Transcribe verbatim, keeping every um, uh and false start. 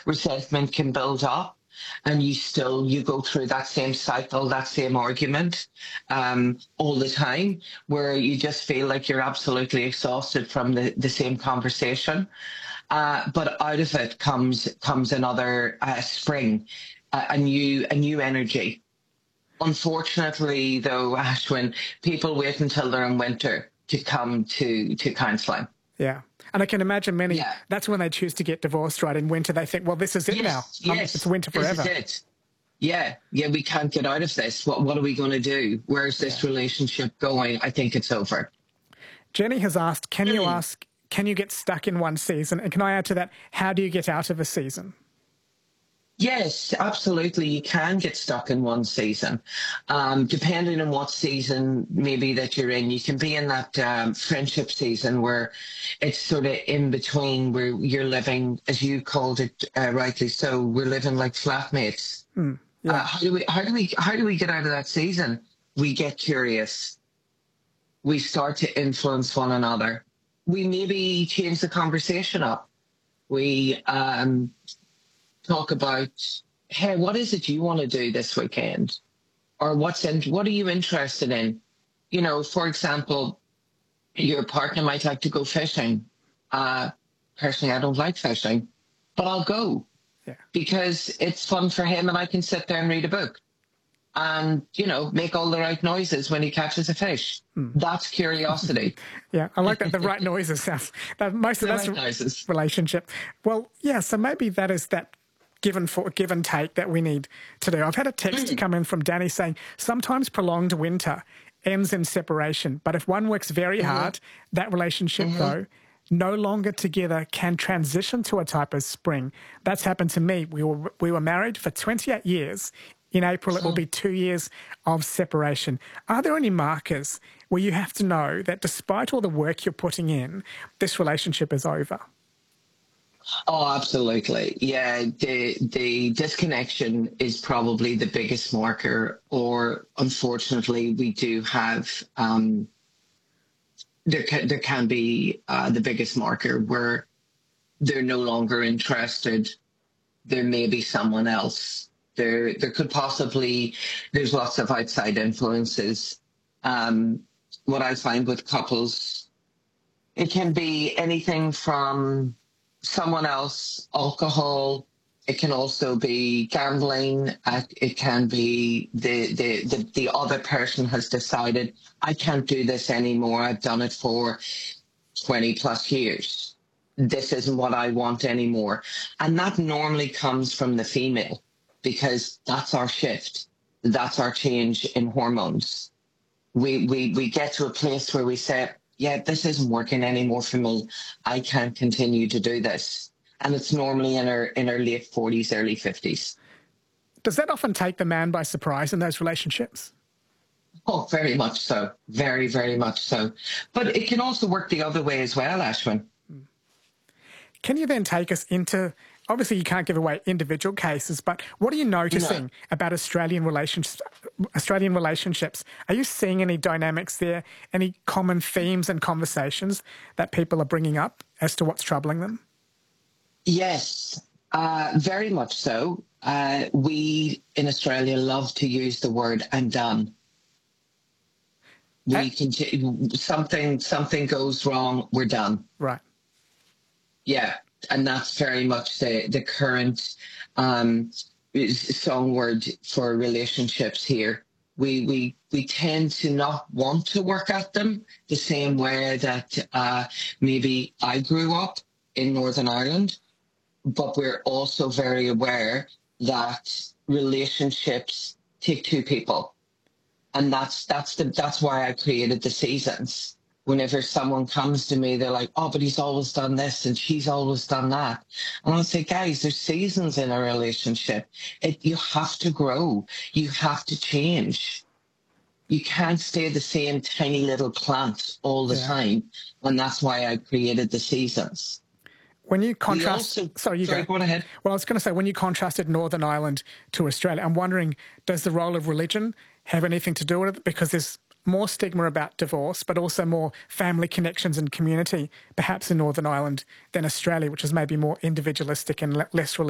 resentment can build up, and you still you go through that same cycle, that same argument, um, all the time, where you just feel like you're absolutely exhausted from the, the same conversation. Uh, but out of it comes comes another uh, spring, uh, a new a new energy. Unfortunately, though, Ashwin, people wait until they're in winter to come to to counselling. Yeah. And I can imagine many, Yeah. that's when they choose to get divorced, right? In winter, they think, well, this is it Yes, now. Um, yes, it's winter forever. this is it. Yeah, yeah, we can't get out of this. What what are we going to do? Where's this Yeah. relationship going? I think it's over. Jenny has asked, can you Mm. ask, can you get stuck in one season? And can I add to that, how do you get out of a season? Yes, absolutely. You can get stuck in one season. Um, depending on what season maybe that you're in, you can be in that um, friendship season where it's sort of in between, where you're living, as you called it uh, rightly so, we're living like flatmates. Mm, yeah. Uh, how do we how do we how do we get out of that season? We get curious. We start to influence one another. We maybe change the conversation up. We um, talk about, hey, what is it you want to do this weekend? Or what's in, what are you interested in? You know, for example, your partner might like to go fishing. Uh, personally, I don't like fishing, but I'll go Yeah. because it's fun for him and I can sit there and read a book and, you know, make all the right noises when he catches a fish. Mm. That's curiosity. Yeah, I like that. The right noises sounds, that most of The that's right noises. relationship. Well, yeah, so maybe that is that give and, for, give and take that we need to do. I've had a text Mm. come in from Danny saying, sometimes prolonged winter ends in separation, but if one works very Mm-hmm. hard, that relationship, Mm-hmm. though, no longer together, can transition to a type of spring. That's happened to me. We were, we were married for twenty-eight years. In April, it will be two years of separation. Are there any markers where you have to know that despite all the work you're putting in, this relationship is over? Oh, absolutely. Yeah, the the disconnection is probably the biggest marker, or unfortunately, we do have, um, there can, there can be uh, the biggest marker where they're no longer interested. There may be someone else. There, there could possibly, there's lots of outside influences. Um, what I find with couples, it can be anything from someone else, alcohol. It can also be gambling. Uh, it can be the, the, the, the other person has decided, I can't do this anymore. I've done it for twenty plus years. This isn't what I want anymore. And that normally comes from the female, because that's our shift. That's our change in hormones. We, we, we get to a place where we say, yeah, this isn't working anymore for me. I can't continue to do this. And it's normally in our in our late forties, early fifties. Does that often take the man by surprise in those relationships? Oh, very much so. Very, very much so. But it can also work the other way as well, Ashwin. Can you then take us into, obviously you can't give away individual cases, but what are you noticing No. about Australian relationships, Australian relationships? Are you seeing any dynamics there, any common themes and conversations that people are bringing up as to what's troubling them? Yes, uh, very much so. Uh, we in Australia love to use the word "I'm done." We Uh, continue, something something goes wrong, we're done. Right. Yeah, and that's very much the the current um, song word for relationships here. We we we tend to not want to work at them the same way that uh, maybe I grew up in Northern Ireland, but we're also very aware that relationships take two people, and that's that's the that's why I created the seasons. Whenever someone comes to me, they're like, oh, but he's always done this and she's always done that. And I'll say, guys, there's seasons in a relationship. It, you have to grow. You have to change. You can't stay the same tiny little plant all the Yeah. time. And that's why I created the seasons. When you We contrast, also, sorry, you sorry, go. go on ahead. Well, I was going to say, when you contrasted Northern Ireland to Australia, I'm wondering, does the role of religion have anything to do with it? Because there's more stigma about divorce, but also more family connections and community, perhaps in Northern Ireland than Australia, which is maybe more individualistic and le- less religious.